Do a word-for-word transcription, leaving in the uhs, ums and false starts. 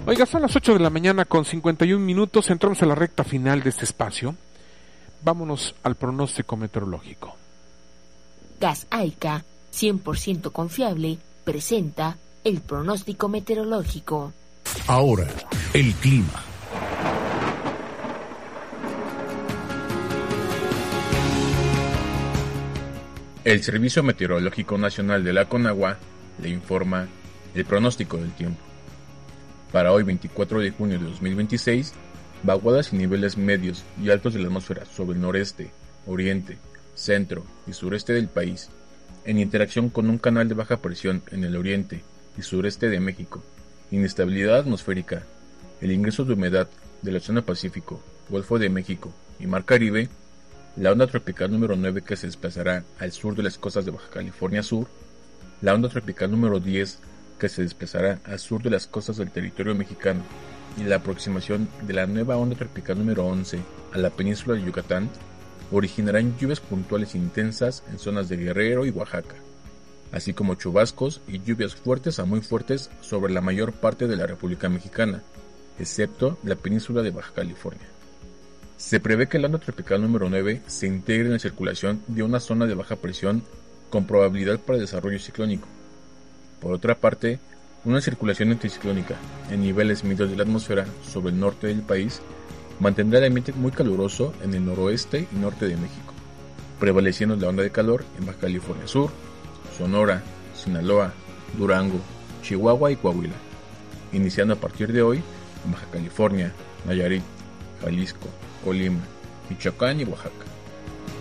Oiga, son las ocho de la mañana con cincuenta y un minutos, entramos a la recta final de este espacio. Vámonos al pronóstico meteorológico. Gas Aica, cien por ciento confiable, presenta el pronóstico meteorológico. Ahora, el clima. El Servicio Meteorológico Nacional de la Conagua le informa el pronóstico del tiempo. Para hoy, veinticuatro de junio de dos mil veintiséis, vaguadas y niveles medios y altos de la atmósfera sobre el noreste, oriente, centro y sureste del país, en interacción con un canal de baja presión en el oriente y sureste de México, inestabilidad atmosférica, el ingreso de humedad del Océano Pacífico, Golfo de México y Mar Caribe, la onda tropical número nueve que se desplazará al sur de las costas de Baja California Sur, la onda tropical número diez que se desplazará al sur de las costas del territorio mexicano y la aproximación de la nueva onda tropical número once a la península de Yucatán originarán lluvias puntuales intensas en zonas de Guerrero y Oaxaca, así como chubascos y lluvias fuertes a muy fuertes sobre la mayor parte de la República Mexicana, excepto la península de Baja California. Se prevé que la onda tropical número nueve se integre en la circulación de una zona de baja presión con probabilidad para desarrollo ciclónico. Por otra parte, una circulación anticiclónica en niveles medios de la atmósfera sobre el norte del país mantendrá el ambiente muy caluroso en el noroeste y norte de México, prevaleciendo la onda de calor en Baja California Sur, Sonora, Sinaloa, Durango, Chihuahua y Coahuila, iniciando a partir de hoy en Baja California, Nayarit, Jalisco, Colima, Michoacán y Oaxaca.